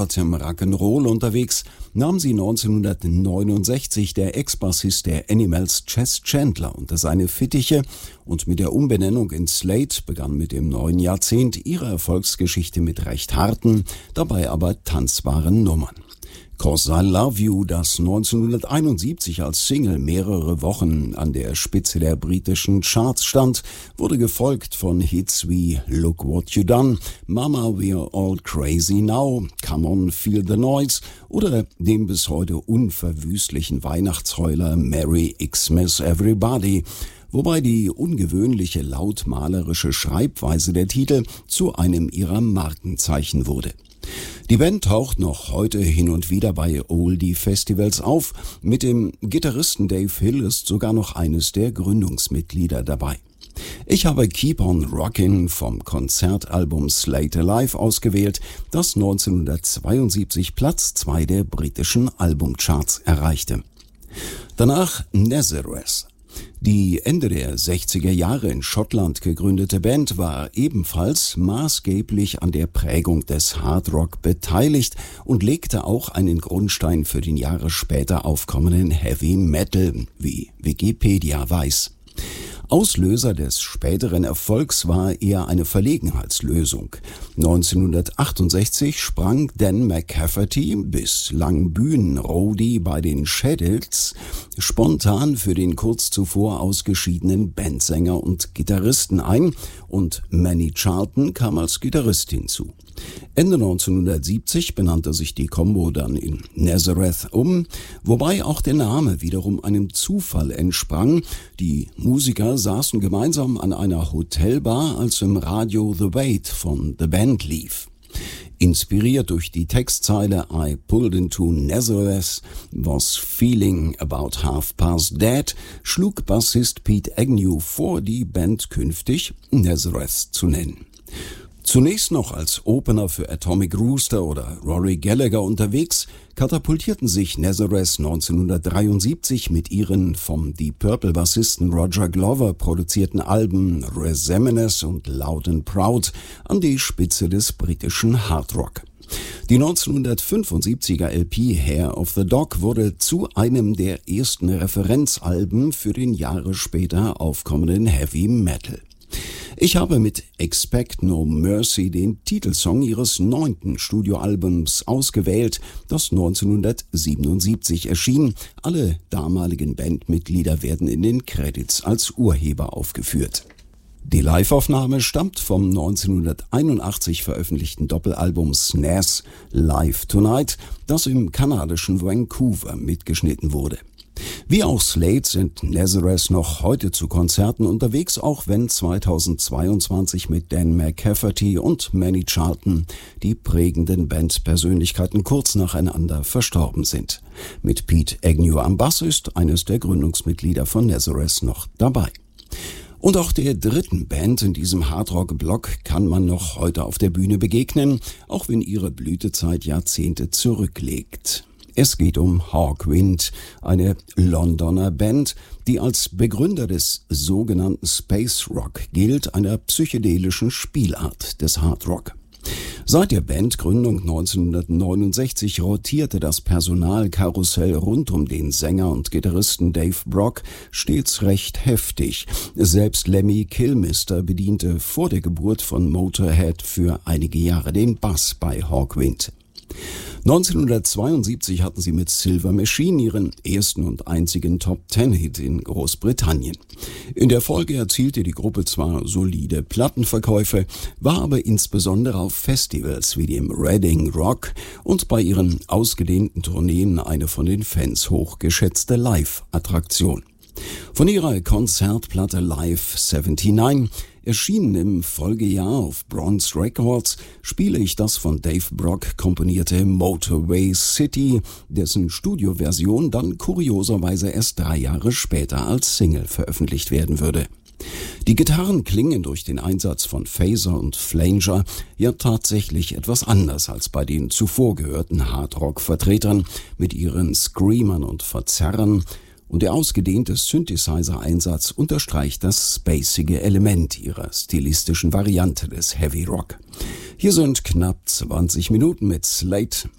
im Rock'n'Roll unterwegs, nahm sie 1969 der Ex-Bassist der Animals Chess Chandler unter seine Fittiche und mit der Umbenennung in Slade begann mit dem neuen Jahrzehnt ihre Erfolgsgeschichte mit recht harten, dabei aber tanzbaren Nummern. "'Cause I Love You", das 1971 als Single mehrere Wochen an der Spitze der britischen Charts stand, wurde gefolgt von Hits wie "Look What You Done", "Mama We're All Crazy Now", "Come On Feel the Noise" oder dem bis heute unverwüstlichen Weihnachtsheuler "Merry Xmas Everybody", wobei die ungewöhnliche lautmalerische Schreibweise der Titel zu einem ihrer Markenzeichen wurde. Die Band taucht noch heute hin und wieder bei Oldie-Festivals auf. Mit dem Gitarristen Dave Hill ist sogar noch eines der Gründungsmitglieder dabei. Ich habe "Keep on Rockin" vom Konzertalbum Slade Alive ausgewählt, das 1972 Platz 2 der britischen Albumcharts erreichte. Danach Nazareth. Die Ende der 60er Jahre in Schottland gegründete Band war ebenfalls maßgeblich an der Prägung des Hardrock beteiligt und legte auch einen Grundstein für den Jahre später aufkommenden Heavy Metal, wie Wikipedia weiß. Auslöser des späteren Erfolgs war eher eine Verlegenheitslösung. 1968 sprang Dan McCafferty, bislang Bühnenroadie bei den Shadows, spontan für den kurz zuvor ausgeschiedenen Bandsänger und Gitarristen ein und Manny Charlton kam als Gitarrist hinzu. Ende 1970 benannte sich die Combo dann in Nazareth um, wobei auch der Name wiederum einem Zufall entsprang. Die Musiker saßen gemeinsam an einer Hotelbar, als im Radio The Wait von The Band lief. Inspiriert durch die Textzeile "I pulled into Nazareth, was feeling about half past dead", schlug Bassist Pete Agnew vor, die Band künftig Nazareth zu nennen. Zunächst noch als Opener für Atomic Rooster oder Rory Gallagher unterwegs, katapultierten sich Nazareth 1973 mit ihren vom Deep Purple-Bassisten Roger Glover produzierten Alben Resemines und Loud and Proud an die Spitze des britischen Hardrock. Die 1975er LP Hair of the Dog wurde zu einem der ersten Referenzalben für den Jahre später aufkommenden Heavy Metal. Ich habe mit Expect No Mercy den Titelsong ihres 9. Studioalbums ausgewählt, das 1977 erschien. Alle damaligen Bandmitglieder werden in den Credits als Urheber aufgeführt. Die Liveaufnahme stammt vom 1981 veröffentlichten Doppelalbum Snares Live Tonight, das im kanadischen Vancouver mitgeschnitten wurde. Wie auch Slade sind Nazareth noch heute zu Konzerten unterwegs, auch wenn 2022 mit Dan McCafferty und Manny Charlton die prägenden Bandpersönlichkeiten kurz nacheinander verstorben sind. Mit Pete Agnew am Bass ist eines der Gründungsmitglieder von Nazareth noch dabei. Und auch der dritten Band in diesem Hardrock-Block kann man noch heute auf der Bühne begegnen, auch wenn ihre Blütezeit Jahrzehnte zurücklegt. Es geht um Hawkwind, eine Londoner Band, die als Begründer des sogenannten Space Rock gilt, einer psychedelischen Spielart des Hardrock. Seit der Bandgründung 1969 rotierte das Personalkarussell rund um den Sänger und Gitarristen Dave Brock stets recht heftig. Selbst Lemmy Kilmister bediente vor der Geburt von Motorhead für einige Jahre den Bass bei Hawkwind. 1972 hatten sie mit Silver Machine ihren ersten und einzigen Top-10-Hit in Großbritannien. In der Folge erzielte die Gruppe zwar solide Plattenverkäufe, war aber insbesondere auf Festivals wie dem Reading Rock und bei ihren ausgedehnten Tourneen eine von den Fans hochgeschätzte Live-Attraktion. Von ihrer Konzertplatte Live 79, erschienen im Folgejahr auf Bronze Records, spiele ich das von Dave Brock komponierte Motorway City, dessen Studioversion dann kurioserweise erst 3 Jahre später als Single veröffentlicht werden würde. Die Gitarren klingen durch den Einsatz von Phaser und Flanger ja tatsächlich etwas anders als bei den zuvor gehörten Hardrock-Vertretern mit ihren Screamern und Verzerrern, und der ausgedehnte Synthesizer-Einsatz unterstreicht das spacige Element ihrer stilistischen Variante des Heavy Rock. Hier sind knapp 20 Minuten mit Slade